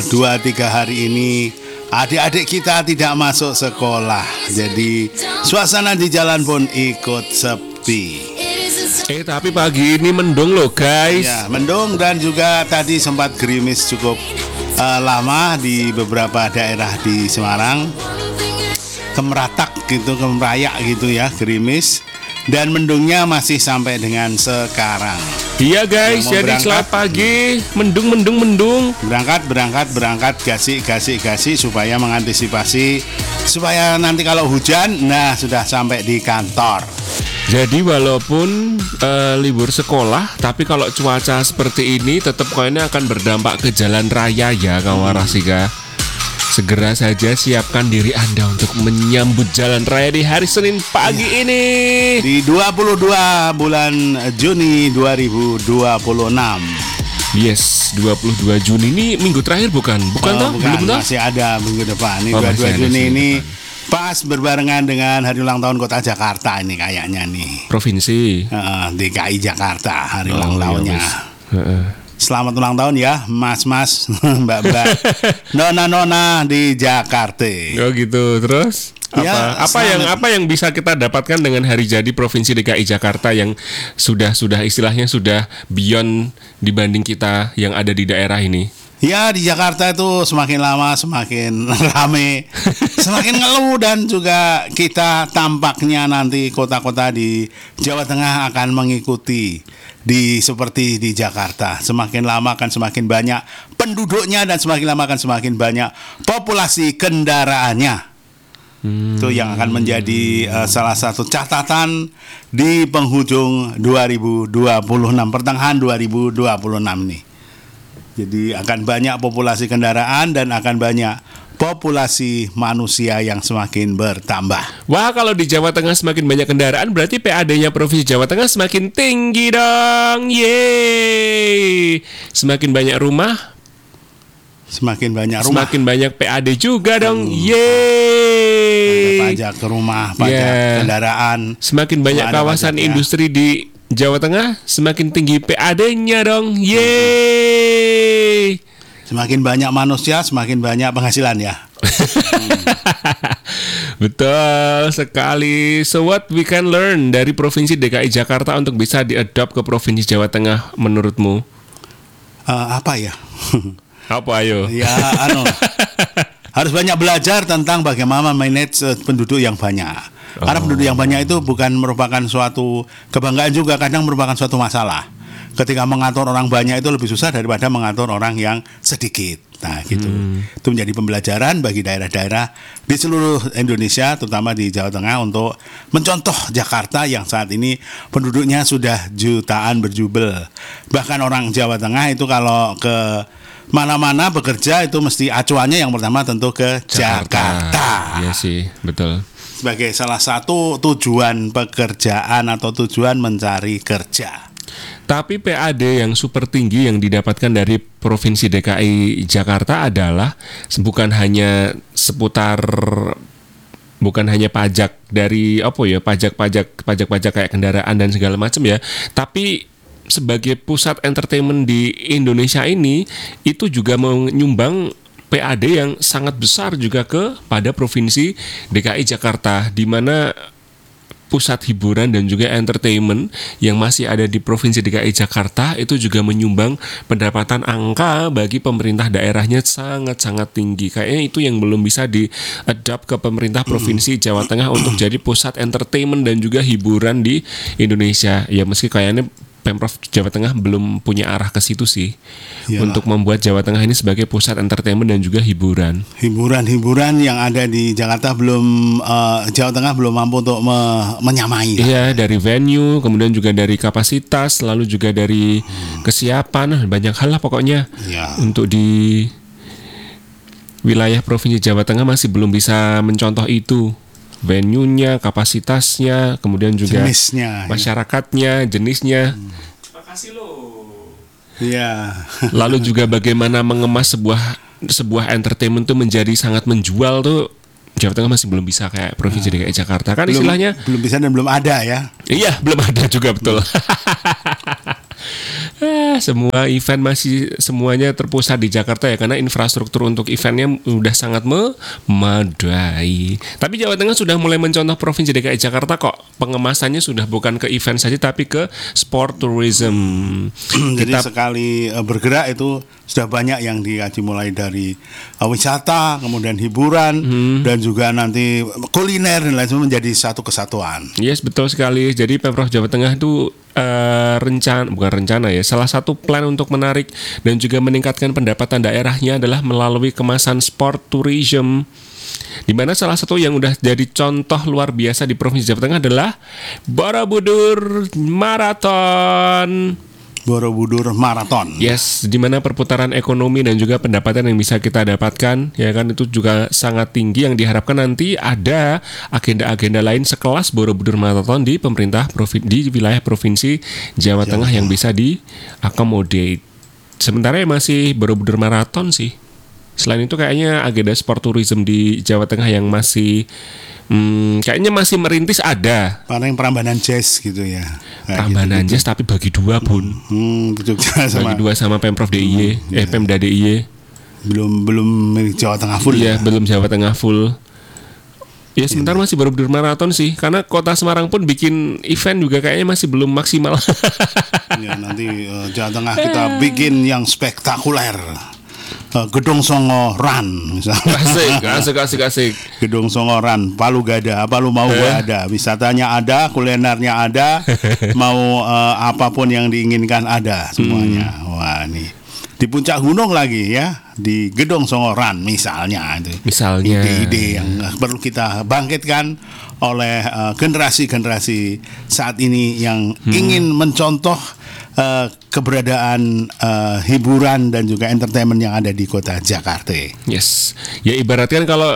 2-3 hari ini adik-adik kita tidak masuk sekolah. Jadi suasana di jalan pun ikut sepi. Tapi pagi ini mendung loh guys. Ya, mendung dan juga tadi sempat gerimis cukup lama di beberapa daerah di Semarang. Kemeratak gitu, kemerayak gitu ya, gerimis. Dan mendungnya masih sampai dengan sekarang. Iya guys, jadi selamat pagi. Mendung. Berangkat, gasik supaya mengantisipasi, supaya nanti kalau hujan, nah sudah sampai di kantor. Jadi walaupun libur sekolah, tapi kalau cuaca seperti ini tetap kayaknya akan berdampak ke jalan raya ya kawan Rasika. Segera saja siapkan diri Anda untuk menyambut jalan raya di hari Senin pagi ini. Di 22 bulan Juni 2026. Yes, 22 Juni ini minggu terakhir bukan? Bukan toh? Belum toh? Masih ada minggu depan. Ini 22 Juni ini pas berbarengan dengan hari ulang tahun Kota Jakarta ini kayaknya nih. Provinsi. DKI Jakarta hari ulang tahunnya. Selamat ulang tahun ya, mas-mas, mbak-mbak, nona-nona di Jakarta. Oh gitu, terus apa yang bisa kita dapatkan dengan hari jadi Provinsi DKI Jakarta yang sudah istilahnya sudah beyond dibanding kita yang ada di daerah ini? Ya, di Jakarta itu semakin lama semakin rame, semakin ngeluh, dan juga kita tampaknya nanti kota-kota di Jawa Tengah akan mengikuti seperti di Jakarta. Semakin lama akan semakin banyak penduduknya dan semakin lama akan semakin banyak populasi kendaraannya. Itu yang akan menjadi salah satu catatan di penghujung 2026, pertengahan 2026 nih. Jadi akan banyak populasi kendaraan dan akan banyak populasi manusia yang semakin bertambah. Wah, kalau di Jawa Tengah semakin banyak kendaraan berarti PAD-nya Provinsi Jawa Tengah semakin tinggi dong. Yeay. Semakin banyak rumah, semakin banyak PAD juga dong. Yeay. Pajak rumah, pajak kendaraan. Semakin banyak kawasan industri di Jawa Tengah, semakin tinggi PAD-nya dong. Yeay. Semakin banyak manusia, semakin banyak penghasilan ya. Betul sekali. So what we can learn dari Provinsi DKI Jakarta untuk bisa diadopt ke Provinsi Jawa Tengah menurutmu? Apa ya? Apa ayo? Ya, harus banyak belajar tentang bagaimana manage penduduk yang banyak. Karena penduduk yang banyak itu bukan merupakan suatu kebanggaan, juga kadang merupakan suatu masalah. Ketika mengatur orang banyak itu lebih susah daripada mengatur orang yang sedikit. Nah gitu. Itu menjadi pembelajaran bagi daerah-daerah di seluruh Indonesia, terutama di Jawa Tengah, untuk mencontoh Jakarta yang saat ini penduduknya sudah jutaan berjubel. Bahkan orang Jawa Tengah itu kalau ke mana-mana bekerja itu mesti acuannya yang pertama tentu ke Jakarta. Iya sih, betul. Sebagai salah satu tujuan pekerjaan atau tujuan mencari kerja. Tapi PAD yang super tinggi yang didapatkan dari Provinsi DKI Jakarta adalah bukan hanya pajak dari pajak kayak kendaraan dan segala macam ya, tapi sebagai pusat entertainment di Indonesia ini itu juga menyumbang PAD yang sangat besar juga kepada Provinsi DKI Jakarta, di mana pusat hiburan dan juga entertainment yang masih ada di Provinsi DKI Jakarta itu juga menyumbang pendapatan angka bagi pemerintah daerahnya sangat-sangat tinggi. Kayaknya itu yang belum bisa di-adapt ke pemerintah Provinsi Jawa Tengah untuk jadi pusat entertainment dan juga hiburan di Indonesia. Ya meski kayaknya Pemprov Jawa Tengah belum punya arah ke situ sih. Yalah. Untuk membuat Jawa Tengah ini sebagai pusat entertainment dan juga hiburan. Hiburan yang ada di Jakarta Jawa Tengah belum mampu untuk menyamai. Iya, dari venue, kemudian juga dari kapasitas, lalu juga dari kesiapan, banyak hal lah pokoknya. Ya. Untuk di wilayah Provinsi Jawa Tengah masih belum bisa mencontoh itu. Venue-nya, kapasitasnya, kemudian juga jenisnya, masyarakatnya, jenisnya. Makasih loh. Iya. Lalu juga bagaimana mengemas sebuah entertainment tuh menjadi sangat menjual tuh Jawa Tengah masih belum bisa kayak Provinsi DKI Jakarta kan, istilahnya belum bisa dan belum ada ya. Iya, belum ada juga, betul. semua event masih semuanya terpusat di Jakarta ya, karena infrastruktur untuk eventnya udah sangat memadai. Tapi Jawa Tengah sudah mulai mencontoh Provinsi DKI Jakarta kok. Pengemasannya sudah bukan ke event saja tapi ke sport tourism. Jadi sekali bergerak itu sudah banyak yang dikaji, mulai dari wisata, kemudian hiburan, dan juga nanti kuliner dan lain sebagainya menjadi satu kesatuan. Yes, betul sekali. Jadi Pemprov Jawa Tengah itu salah satu plan untuk menarik dan juga meningkatkan pendapatan daerahnya adalah melalui kemasan sport tourism, di mana salah satu yang udah jadi contoh luar biasa di Provinsi Jawa Tengah adalah Borobudur Marathon. Borobudur Marathon. Yes, di mana perputaran ekonomi dan juga pendapatan yang bisa kita dapatkan, ya kan, itu juga sangat tinggi, yang diharapkan nanti ada agenda-agenda lain sekelas Borobudur Marathon di di wilayah Provinsi Jawa Tengah yang bisa diakomodate. Sementara masih Borobudur Marathon sih. Selain itu kayaknya agenda sport tourism di Jawa Tengah yang masih kayaknya masih merintis ada. Paling Prambanan Jazz gitu ya. Prambanan Jazz tapi bagi dua, Bun. Bagi dua sama Pemprov DIY, Pemda DIY. Belum Jawa Tengah full. Iya, belum Jawa Tengah full. Ya sebentar masih Borobudur Marathon sih, karena Kota Semarang pun bikin event juga kayaknya masih belum maksimal. Ya, nanti Jawa Tengah kita bikin yang spektakuler. Gedung Songo Run misalnya. Asik. Gedung Songo Run, Palu Gada, apa lu mau gua ada, wisatanya ada, kulinernya ada, mau apapun yang diinginkan ada semuanya. Wah, nih di puncak gunung lagi ya, di Gedung Songo Run misalnya itu. Misalnya ide-ide yang perlu kita bangkitkan oleh generasi-generasi saat ini yang ingin mencontoh keberadaan hiburan dan juga entertainment yang ada di kota Jakarta. Yes, ya ibaratkan kalau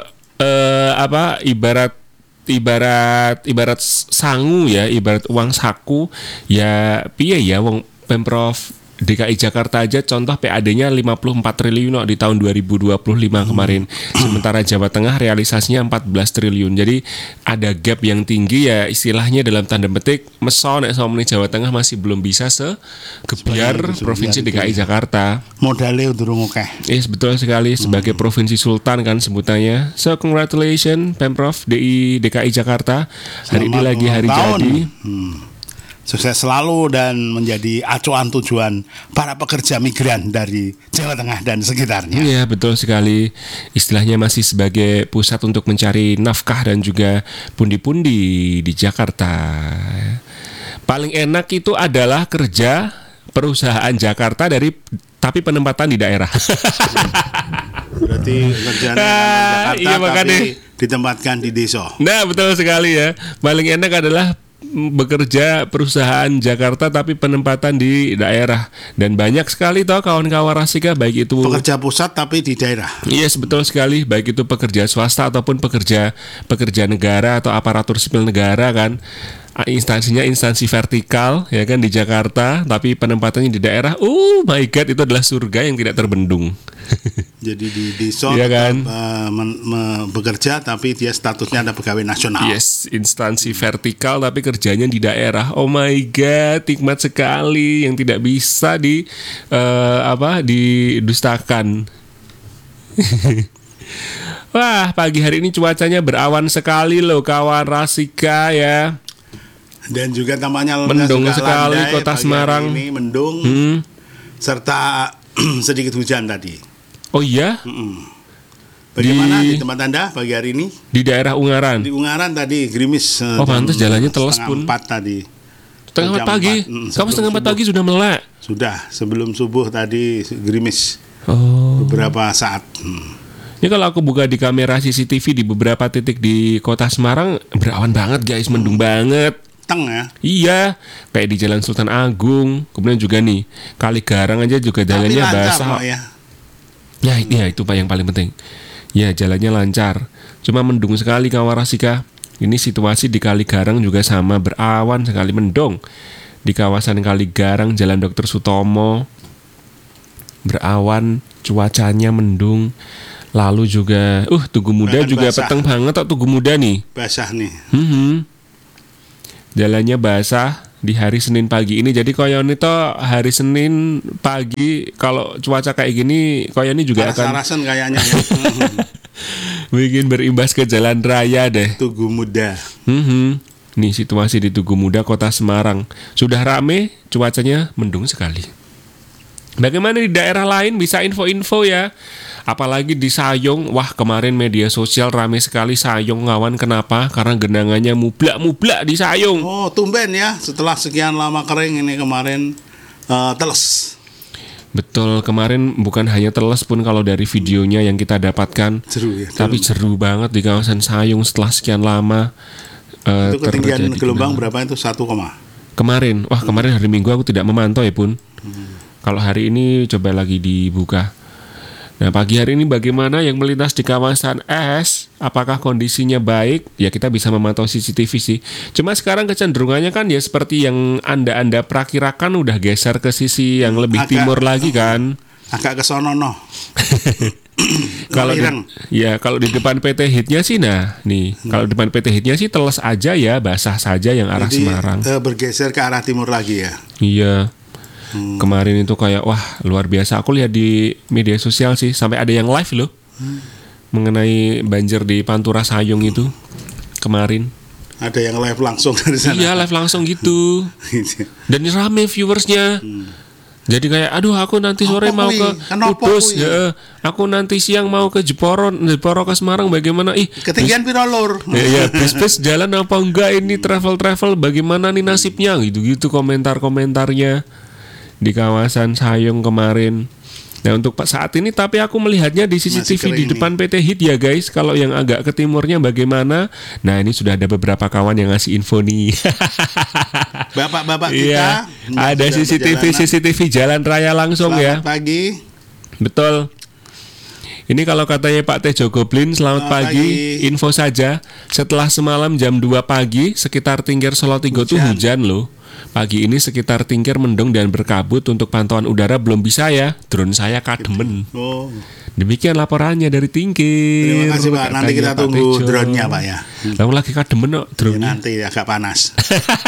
ibarat sangu ya, ibarat uang saku ya, piye ya wong Pemprov DKI Jakarta aja contoh PAD-nya 54 triliun di tahun 2025 kemarin. Sementara Jawa Tengah realisasinya 14 triliun. Jadi ada gap yang tinggi ya, istilahnya dalam tanda petik meson sama Jawa Tengah masih belum bisa segebiar Provinsi DKI Jakarta. Modalnya durung oke. Yes, betul sekali, sebagai Provinsi Sultan kan sebutannya. So congratulations Pemprov DKI Jakarta. Hari ini lagi hari jadi. Sukses selalu dan menjadi acuan tujuan para pekerja migran dari Jawa Tengah dan sekitarnya. Iya, betul sekali. Istilahnya masih sebagai pusat untuk mencari nafkah dan juga pundi-pundi di Jakarta. Paling enak itu adalah kerja perusahaan Jakarta tapi penempatan di daerah. Berarti kerjaan Jakarta tapi ditempatkan di desa. Nah, betul sekali ya. Paling enak adalah bekerja perusahaan Jakarta tapi penempatan di daerah, dan banyak sekali toh kawan-kawan Rasika, baik itu pekerja pusat tapi di daerah. Yes, betul sekali, baik itu pekerja swasta ataupun pekerja negara atau aparatur sipil negara kan. Instansinya instansi vertikal ya kan di Jakarta tapi penempatannya di daerah. Oh my god, itu adalah surga yang tidak terbendung. Jadi di desa ya kan? Bekerja tapi dia statusnya ada pegawai nasional. Yes, instansi vertikal tapi kerjanya di daerah. Oh my god, nikmat sekali yang tidak bisa didustakan. Wah, pagi hari ini cuacanya berawan sekali loh kawan Rasika ya. Dan juga tampaknya mendung sekali Kota Semarang. Ini mendung serta sedikit hujan tadi. Oh iya? Bagaimana di tempat Anda pagi hari ini? Di daerah Ungaran. Di Ungaran tadi gerimis. Oh pantas jalannya teles pun. 4 tadi. Setengah 4 pagi. Kamu setengah 4 pagi sudah melek. Sudah, sebelum subuh tadi gerimis. Oh. Beberapa saat. Ini kalau aku buka di kamera CCTV di beberapa titik di Kota Semarang berawan banget guys, mendung banget. Ya? Iya, kayak di Jalan Sultan Agung, kemudian juga nih Kali Garang aja juga jalannya basah. Ya itu Pak yang paling penting. Ya jalannya lancar. Cuma mendung sekali kawan Rasika. Ini situasi di Kali Garang juga sama, berawan sekali, mendung. Di kawasan Kali Garang Jalan Dr. Sutomo berawan, cuacanya mendung. Lalu juga Tugu Muda juga basah. Peteng banget Tugu Muda nih. Basah nih. Jalannya basah di hari Senin pagi ini. Jadi koyon itu hari Senin pagi kalau cuaca kayak gini koyon ini juga akan Paras-parasan kayaknya. bikin berimbas ke jalan raya deh. Tugu Muda. Nih situasi di Tugu Muda Kota Semarang sudah rame, cuacanya mendung sekali. Bagaimana di daerah lain, bisa info-info ya. Apalagi di Sayong, wah kemarin media sosial rame sekali Sayong ngawan. Kenapa? Karena genangannya mublak-mublak di Sayong. Oh, tumben ya, setelah sekian lama kering ini kemarin teles. Betul, kemarin bukan hanya teles pun kalau dari videonya yang kita dapatkan, Seru ya. tapi seru banget di kawasan Sayong setelah sekian lama. Itu ketinggian terjadi gelombang genangan. berapa itu? 1, Kemarin hari Minggu aku tidak memantau ya pun. Kalau hari ini coba lagi dibuka. Nah pagi hari ini bagaimana yang melintas di kawasan S? Apakah kondisinya baik? Ya kita bisa memantau CCTV sih. Cuma sekarang kecenderungannya kan ya seperti yang anda perakirakan udah geser ke sisi yang lebih timur lagi kan. Agak ke sono noh. Kalau di depan PT Hitnya sih, nah nih kalau depan PT Hitnya sih teles aja ya, basah saja yang arah Jadi, Semarang. bergeser ke arah timur lagi ya. Iya. Kemarin itu kayak wah luar biasa. Aku lihat di media sosial sih sampai ada yang live loh mengenai banjir di Pantura Sayong itu kemarin. Ada yang live langsung dari sana. Iya live langsung gitu. Dan rame viewersnya. Jadi kayak aduh aku nanti sore mau ke Kudus ya. Aku nanti siang mau ke Jeporo ke Semarang bagaimana? Ketinggian piro lur? Ya bis jalan apa enggak ini travel bagaimana nih nasibnya gitu komentar-komentarnya di kawasan Sayong kemarin. Nah untuk saat ini tapi aku melihatnya di CCTV di depan PT Hit ya guys. Kalau yang agak ke timurnya bagaimana? Nah ini sudah ada beberapa kawan yang ngasih info nih. Bapak-bapak iya, kita ada CCTV jalan raya langsung. Selamat ya. Pagi. Betul. Ini kalau katanya Pak Tejo Goblin, selamat pagi. Info saja, setelah semalam jam 2 pagi sekitar Tingkir Solotigo tuh hujan loh. Pagi ini sekitar Tingkir mendung dan berkabut. Untuk pantauan udara belum bisa ya. Drone saya kademen. Oh. Demikian laporannya dari Tingkir. Terima kasih Pak. Nanti kita tunggu drone-nya Pak ya. Lalu lagi kademen kok drone-nya. Nanti agak panas.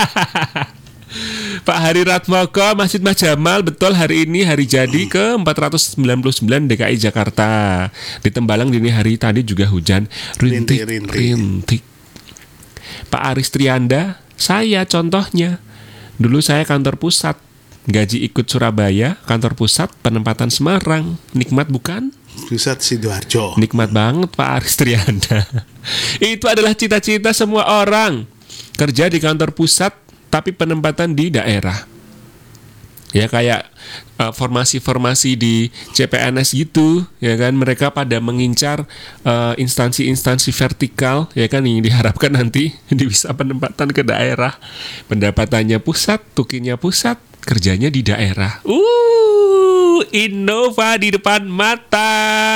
Pak Hari Ratmoko, Masjid Mas Jamal, betul hari ini hari jadi ke 499 DKI Jakarta. Di Tembalang dini hari tadi juga hujan rintik. Pak Aris Trianda, saya contohnya. Dulu saya kantor pusat, gaji ikut Surabaya, kantor pusat penempatan Semarang. Nikmat bukan? Pusat Sidoarjo. Nikmat banget Pak Aris Trianda. Itu adalah cita-cita semua orang. Kerja di kantor pusat tapi penempatan di daerah. Ya kayak formasi-formasi di CPNS gitu, ya kan mereka pada mengincar instansi-instansi vertikal, ya kan yang diharapkan nanti bisa penempatan ke daerah. Pendapatannya pusat, tukinnya pusat, kerjanya di daerah. Innova di depan mata.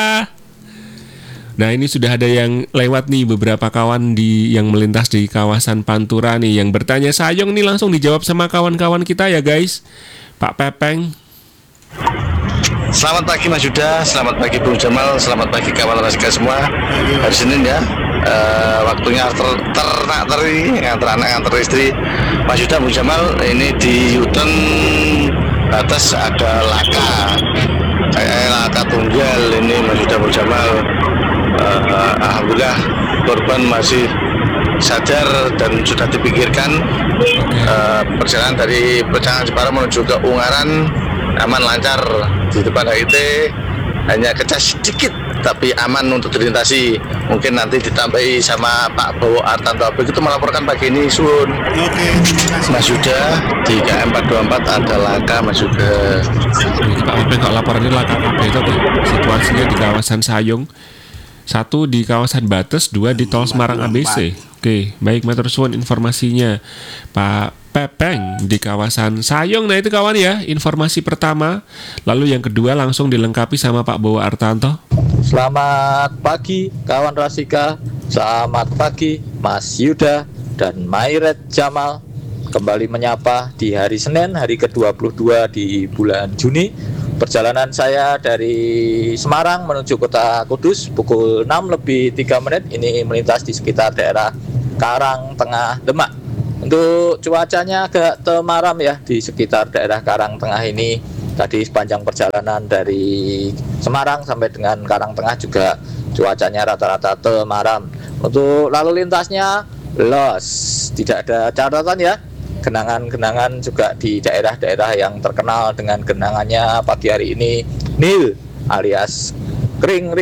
Nah ini sudah ada yang lewat nih beberapa kawan yang melintas di kawasan Pantura nih yang bertanya Sayong nih langsung dijawab sama kawan-kawan kita ya guys. Pak Pepeng. Selamat pagi Mas Yuda, selamat pagi Bung Jamal, selamat pagi kawan Rasika semua. Hari Senin ya, waktunya ternak-teri, ngantar anak, ngantar istri. Mas Yuda, Bung Jamal, ini di U-turn atas ada laka, kayak laka tunggal ini Mas Yuda, Bung Jamal. Alhamdulillah korban masih sadar dan sudah dipikirkan. Perjalanan dari Pecangan Jepara menuju ke Ungaran aman lancar. Di depan HIT hanya kecas sedikit tapi aman untuk dilintasi. Mungkin nanti ditambahi sama Pak Bowo Artanto begitu melaporkan pagi ini Sun. Oke, Mas Yuda di KM 424 ada laka Mas Yuda. Pak Pepeng kok laporannya laka apa itu situasinya di kawasan Sayong. 1 di kawasan Bates, 2 di tol Semarang ABC. Oke, baik Metro Suwon informasinya. Pak Pepeng di kawasan Sayong. Nah itu kawan ya, informasi pertama. Lalu yang kedua langsung dilengkapi sama Pak Bowo Artanto. Selamat pagi kawan Rasika. Selamat pagi Mas Yuda dan Mairet Jamal. Kembali menyapa di hari Senin, hari ke-22 di bulan Juni. Perjalanan saya dari Semarang menuju kota Kudus pukul 6 lebih 3 menit. Ini melintas di sekitar daerah Karang Tengah Demak. Untuk cuacanya agak temaram ya di sekitar daerah Karangtengah ini. Tadi sepanjang perjalanan dari Semarang sampai dengan Karangtengah juga cuacanya rata-rata temaram. Untuk lalu lintasnya los, tidak ada catatan ya. Genangan-genangan juga di daerah-daerah yang terkenal dengan genangannya pagi hari ini nil alias ring.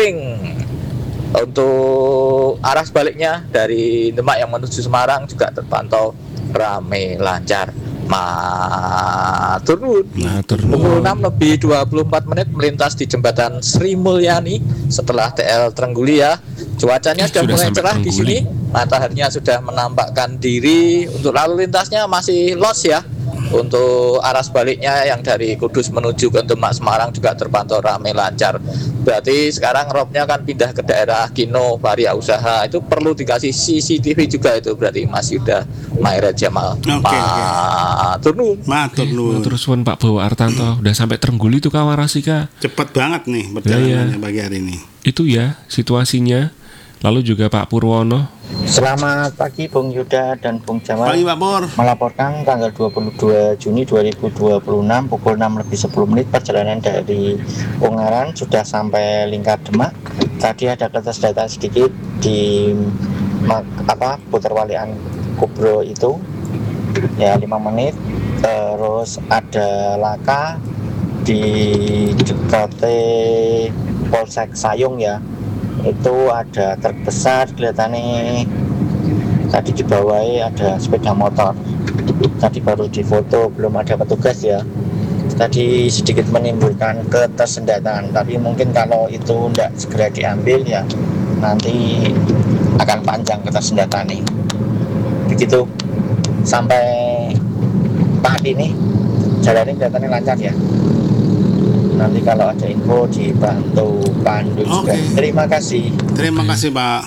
Untuk arah sebaliknya dari Demak yang menuju Semarang juga terpantau rame lancar. Matur nuwun. Pukul 6:24 melintas di jembatan Sri Mulyani setelah TL Trengguli ya. Cuacanya sudah mulai cerah di sini. Mataharinya sudah menampakkan diri. Untuk lalu lintasnya masih los ya. Untuk arah sebaliknya yang dari Kudus menuju ke Demak Semarang juga terpantau ramai lancar. Berarti sekarang robnya kan pindah ke daerah Kino, Varia Usaha. Itu perlu dikasih CCTV juga itu berarti Mas Yuda, Mairet Jamal. Matur nuwun. Terus Pak Bowo Artanto udah sampai Trengguli tuh Kawarasika. Cepet banget nih perjalanannya pagi hari ini. Itu ya situasinya. Lalu juga Pak Purwono. Selamat pagi Bung Yuda dan Bung Jamal. Pagi Pak Pur. Melaporkan tanggal 22 Juni 2026 pukul 6:10 perjalanan dari Ungaran sudah sampai Lingkar Demak. Tadi ada keterlambatan sedikit di putar walian Kubro itu ya 5 menit. Terus ada laka di dekat Polsek Sayung ya. Itu ada truk besar kelihatannya, tadi dibawahi ada sepeda motor. Tadi baru difoto, belum ada petugas ya. Tadi sedikit menimbulkan ketersendatan, tapi mungkin kalau itu tidak segera diambil ya nanti akan panjang ketersendatan nih. Begitu sampai pagi ini jalannya kelihatannya lancar ya. Nanti kalau ada info dibantu pandu juga. Terima kasih. Terima kasih Pak.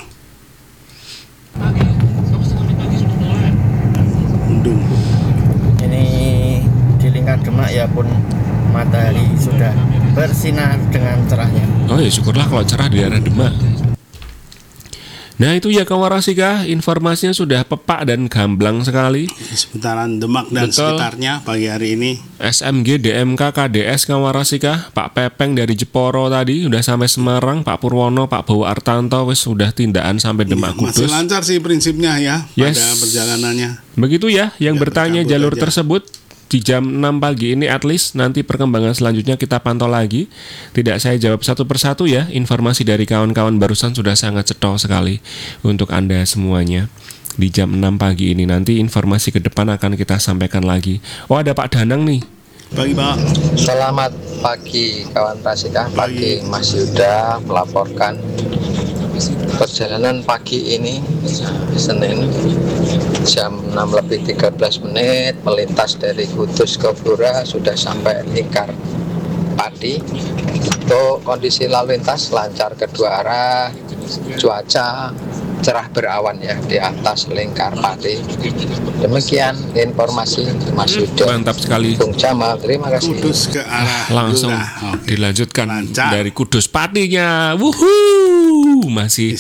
Ini di Lingkar Demak ya pun matahari sudah bersinar dengan cerahnya. Oh ya syukurlah kalau cerah di daerah Demak. Nah itu ya Kawarasika, informasinya sudah pepak dan gamblang sekali. Seputaran Demak dan sekitarnya pagi hari ini. SMG DMK KDS Kawarasika, Pak Pepeng dari Jeporo tadi udah sampai Semarang, Pak Purwono, Pak Bowo Artanto wis sudah tindakan sampai Demak Kudus. Masih lancar sih prinsipnya ya pada perjalanannya. Begitu ya, yang bertanya jalur tersebut di jam 6 pagi ini at least nanti perkembangan selanjutnya kita pantau lagi. Tidak saya jawab satu persatu ya. Informasi dari kawan-kawan barusan sudah sangat cetok sekali untuk Anda semuanya. Di jam 6 pagi ini nanti informasi ke depan akan kita sampaikan lagi. Oh ada Pak Danang nih. Pagi Pak. Selamat pagi kawan Rasika. Pagi Mas Yuda melaporkan perjalanan pagi ini Senin jam 6:13 melintas dari Kudus ke Blora sudah sampai Lingkar Pati. Untuk kondisi lalu lintas lancar kedua arah, cuaca cerah berawan ya di atas Lingkar Pati. Demikian informasi Mas Yuda. Mantap sekali. Bung Jamal, terima kasih. Kudus ke arah langsung dilanjutkan lancar. Dari Kudus Patinya. Wuhuu, masih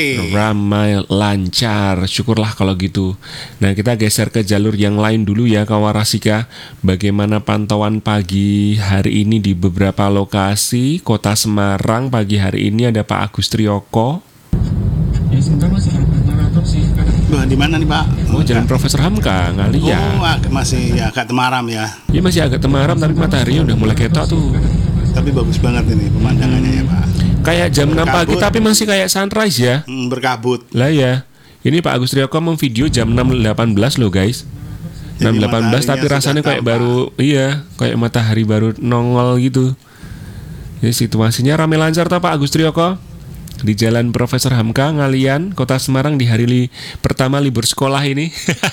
ramai lancar. Syukurlah kalau gitu. Nah kita geser ke jalur yang lain dulu ya Kawarasika. Bagaimana pantauan pagi hari ini di beberapa lokasi Kota Semarang? Pagi hari ini ada Pak Agus Trioko. Ya sebentar masih maraton sih. Wah, di mana nih Pak? Oh Jalan Profesor Hamka Ngalia. Oh masih ya agak temaram ya. Iya masih agak temaram tapi mataharinya udah mulai ketok tuh. Tapi bagus banget ini pemandangannya ya Pak. Kayak jam 6 pagi tapi masih kayak sunrise ya. Berkabut. Lah ya. Ini Pak Agus Trioko memvideo jam 6.18 loh guys. 6.18 tapi rasanya kayak baru kayak matahari baru nongol gitu. Ya situasinya ramai lancar toh Pak Agus Trioko. Di Jalan Profesor Hamka Ngalian, Kota Semarang di hari pertama libur sekolah ini.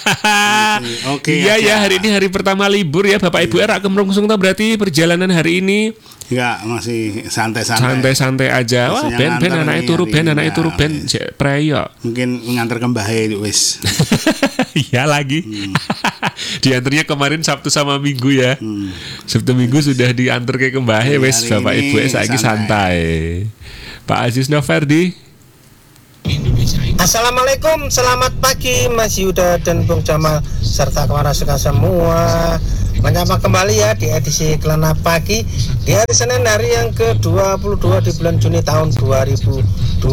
Iya ya, hari ini hari pertama libur ya Bapak Ibu era kemrungsung tuh berarti perjalanan hari ini. Enggak, masih santai-santai. Santai-santai aja. Wah, ben anaknya turu ben preyo. Mungkin nganter ke Mbahe wis. Iya lagi. Diantarnya kemarin Sabtu sama Minggu ya. Sabtu Minggu sudah diantar ke Mbahe wis Bapak Ibu saiki santai. Pak Aziz Noverdi. Assalamualaikum, selamat pagi Mas Yuda dan Bung Jamal serta kawan Rasika semua. Menyapa kembali ya di edisi Kelana Pagi di hari Senin, hari yang ke-22 di bulan Juni tahun 2026.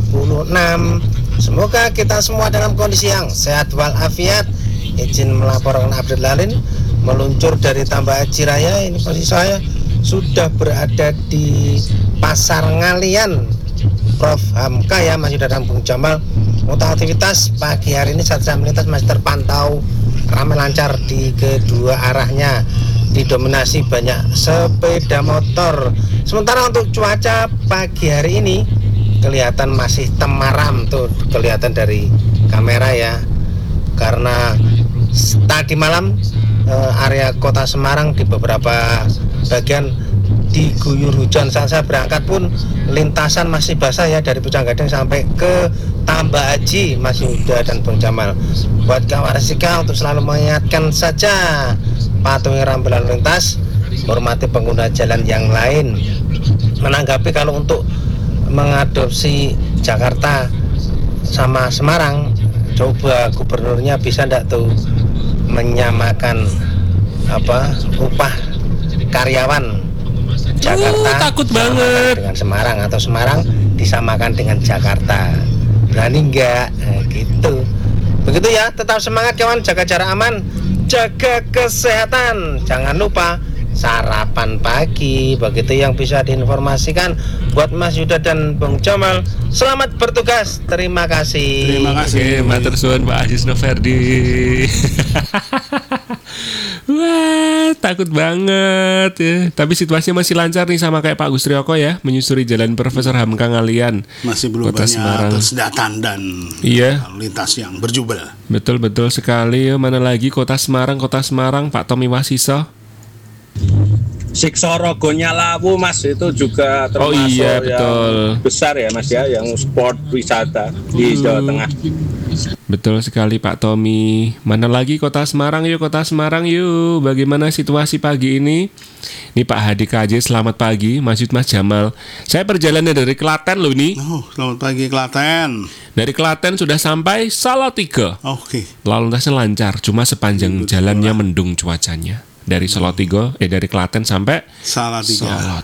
Semoga kita semua dalam kondisi yang sehat walafiat. Izin melaporkan update lalin meluncur dari Tambah Haji Raya. Ini posisi saya sudah berada di Pasar Ngalian Prof Hamka ya, Mas Yuda dan Bung Jamal. Untuk aktivitas pagi hari ini saat saya melintas masih terpantau ramai lancar di kedua arahnya, didominasi banyak sepeda motor. Sementara untuk cuaca pagi hari ini kelihatan masih temaram, tuh kelihatan dari kamera ya, karena tadi malam area kota Semarang di beberapa bagian diguyur hujan. Saat saya berangkat pun lintasan masih basah ya, dari Pucang Gading sampai ke Tambah Haji, Mas Yuda dan Bung Jamal. Buat kawan Rasika untuk selalu mengingatkan saja, patuhi rambu lalu lintas, hormati pengguna jalan yang lain. Menanggapi kalau untuk mengadopsi Jakarta sama Semarang, coba gubernurnya bisa ndak tuh menyamakan upah karyawan Jakarta takut banget dengan Semarang, atau Semarang disamakan dengan Jakarta. Berani enggak? Nah, gitu. Begitu ya, tetap semangat kawan, jaga jarak aman, jaga kesehatan. Jangan lupa sarapan pagi. Begitu yang bisa diinformasikan buat Mas Yuda dan Bung Jamal. Selamat bertugas. Terima kasih. Terima kasih. Matur suwun Pak Aziz Noverdi. Wah, takut banget ya. Tapi situasinya masih lancar nih, sama kayak Pak Gustrioko ya, menyusuri Jalan Profesor Hamka Ngalian. Masih belum Kota banyak Semarang. kesedatan dan Iya, lalu lintas yang berjubel. betul sekali. Mana lagi Kota Semarang, Pak Tommy Wasiso. Siksa Rogonya Lawu Mas, itu juga termasuk iya, yang betul. besar ya Mas ya, yang sport wisata di Jawa Tengah. Betul sekali Pak Tommy. Mana lagi Kota Semarang yuk, Bagaimana situasi pagi ini? Ini Pak Hadi KJ, selamat pagi Mas Yud, Mas Jamal. Saya perjalanan dari Klaten loh nih. Oh, selamat pagi Klaten. Dari Klaten sudah sampai Salatiga. Oke. Lalu lintasnya lancar, cuma sepanjang jalannya mendung cuacanya. Dari dari Klaten sampai Salatiga.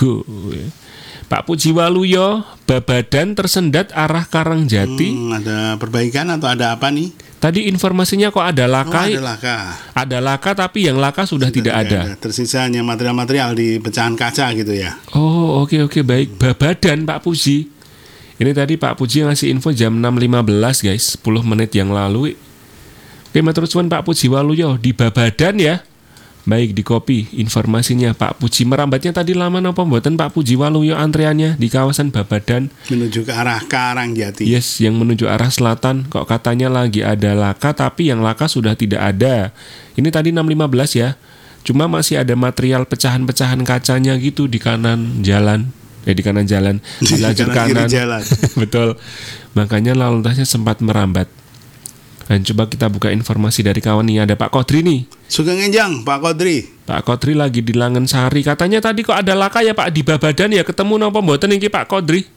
Pak Puji Waluyo, Babadan tersendat arah Karangjati. Ada perbaikan atau ada apa nih? Tadi informasinya kok ada laka. Ada laka. Ada laka, tapi yang laka sudah tidak ada. Tersisa hanya material-material di pecahan kaca gitu ya. Oh, oke baik. Babadan Pak Puji. Ini tadi Pak Puji ngasih info jam 6.15 guys, 10 menit yang lalu. Oke, matur suwun Pak Puji Waluyo di Babadan ya. Baik, di copy informasinya Pak Puji. Merambatnya tadi lama napa mboten Pak Puji Waluyo antriannya di kawasan Babadan menuju ke arah Karangjati. Yes, yang menuju arah selatan. Kok katanya lagi ada laka, tapi yang laka sudah tidak ada. Ini tadi 6.15 ya. Cuma masih ada material pecahan-pecahan kacanya gitu di kanan jalan. Di kanan jalan, di lajur kanan. Betul. Makanya lalu lintasnya sempat merambat. Dan coba kita buka informasi dari kawan nih. Ada Pak Kodri nih. Sugeng Enjang, Pak Kodri. Pak Kodri lagi di Langensari. Katanya tadi kok ada laka ya Pak di Babadan ya. Ketemu napa mboten iki Pak Kodri?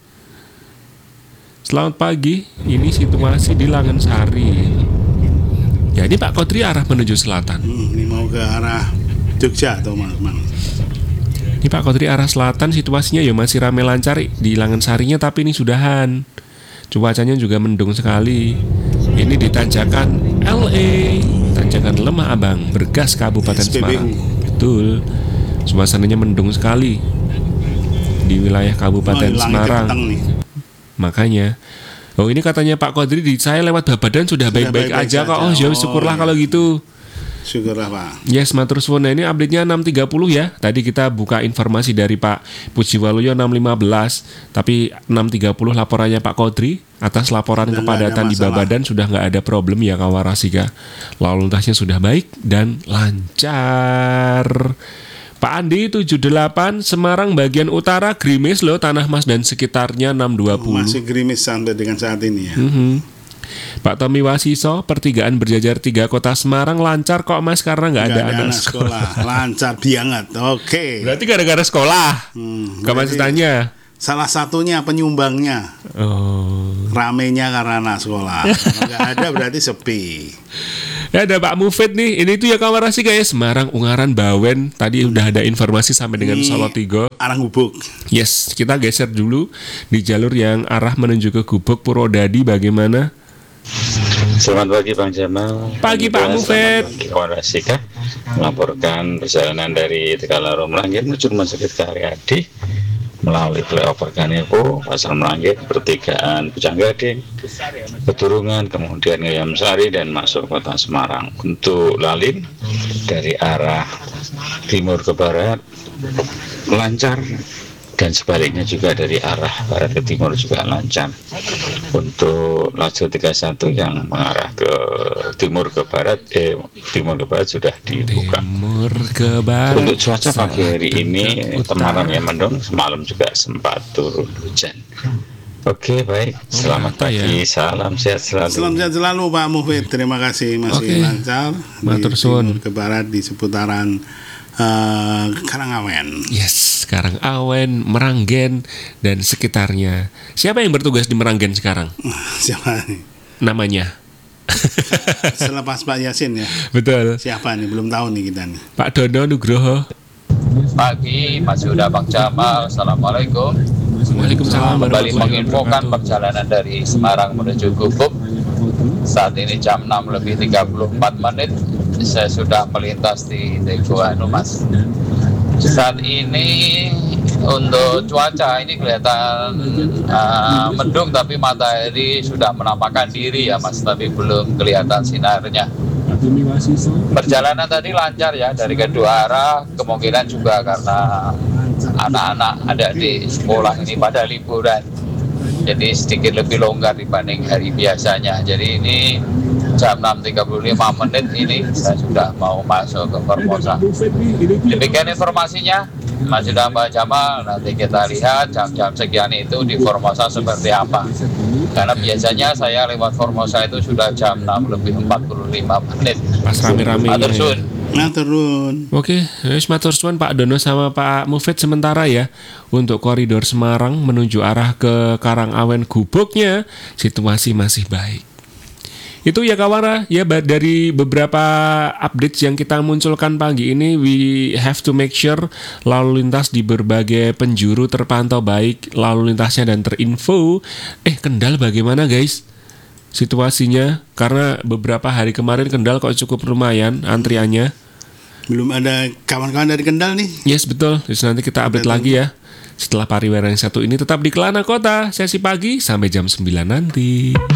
Selamat pagi. Ini situasi di Langensari. Ya, ini Pak Kodri arah menuju selatan. Ini mau ke arah Jogja atau mana? Ini Pak Kodri arah selatan, situasinya ya masih ramai lancar di Langensarinya, tapi ini sudahan. Cuacanya juga mendung sekali. Ini di tanjakan LA, tanjakan Lemah Abang, Bergas, Kabupaten Semarang. Betul. Suasananya mendung sekali di wilayah Kabupaten Semarang. Makanya, ini katanya Pak Kodri, saya lewat Babadan sudah baik-baik aja kok. Oh, ya syukurlah kalau gitu. Syukurlah Pak. Yes, matur suwun. Ini update-nya 6.30 ya. Tadi kita buka informasi dari Pak Puji Waluyo 6.15, tapi 6.30 laporannya Pak Kodri atas laporan kepadatan di Babadan sudah nggak ada problem ya kawan Rasika. Lalu lintasnya sudah baik dan lancar. Pak Andi 78, Semarang bagian utara gerimis loh, Tanah Mas dan sekitarnya 6.20. Masih gerimis sampai dengan saat ini ya. Pak Tommy Wasiso, pertigaan berjajar 3 kota Semarang lancar kok Mas, karena nggak ada anak sekolah. Lancar banget. Oke. Berarti gara-gara sekolah. Kapan tanya? salah satunya penyumbangnya. Oh. Ramenya karena anak sekolah. Kalau nggak ada berarti sepi. Ya ada Pak Mufid nih. Ini tuh ya kawan Rasika ya, Semarang, Ungaran, Bawen. Tadi udah ada informasi sampai dengan Ini Solo Tigo. arah Gubuk. Yes, kita geser dulu di jalur yang arah menuju ke Gubuk Purwodadi. Bagaimana? Selamat pagi Bang Jamal. Pagi Pak Mufid. Selamat pagi kawan Rasika. Melaporkan perjalanan dari Tegalarung Melangit menuju Rumah Sakit Karyadi melalui flyover Ganepo, Pasar Melangit, pertigaan Pucanggading, Peturungan, kemudian Ngayam Sari dan masuk kota Semarang. Untuk lalin dari arah timur ke barat lancar dan sebaliknya juga dari arah barat ke timur juga lancar. Untuk lajur 31 yang mengarah ke timur ke barat sudah dibuka. Timur ke barat. Untuk cuaca pagi hari ini temaram yang mendung, semalam juga sempat turun hujan. Oke, baik. Selamat pagi. Salam sehat selalu. Salam sehat selalu Pak Mufid. Terima kasih masih lancar Matur di suwun. timur ke barat di seputaran Karangawen. Yes, Karangawen, Meranggen dan sekitarnya. Siapa yang bertugas di Meranggen sekarang? Siapa nih? Namanya? Selepas Pak Yasin ya. Betul. Siapa nih? Belum tahu nih kita nih. Pak Dono Nugroho. Pagi, Mas Yuda, Bang Jamal. Assalamualaikum. Waalaikumsalam. Kembali menginfokan perjalanan dari Semarang menuju Gubuk. Saat ini jam 6 lebih 34 menit. Saya sudah melintas di Teguh Mas. Saat ini untuk cuaca ini kelihatan mendung, tapi matahari sudah menampakkan diri ya Mas, tapi belum kelihatan sinarnya. Perjalanan tadi lancar ya dari kedua arah, kemungkinan juga karena anak-anak ada di sekolah ini pada liburan, jadi sedikit lebih longgar dibanding hari biasanya. Jadi ini jam 6.35 menit ini saya sudah mau masuk ke Formosa. Demikian informasinya, Mas Yuda, Mbak Jamal. Nanti kita lihat jam-jam sekian itu di Formosa seperti apa. Karena biasanya saya lewat Formosa itu sudah jam 6 lebih 45 menit. Pas rame-rame. Matur suwun. Turun. Oke, matur suwun Pak Dono sama Pak Mufid sementara ya. Untuk koridor Semarang menuju arah ke Karangawen Gubuknya situasi masih baik. Itu ya kawan ya, dari beberapa updates yang kita munculkan pagi ini, we have to make sure lalu lintas di berbagai penjuru terpantau baik lalu lintasnya dan terinfo. Kendal bagaimana guys situasinya? Karena beberapa hari kemarin Kendal kok cukup lumayan antriannya. Belum ada kawan-kawan dari Kendal nih. Yes, betul. Terus nanti kita update lagi ya setelah pariwara yang satu ini. Tetap di Kelana Kota sesi pagi sampai jam 9 nanti.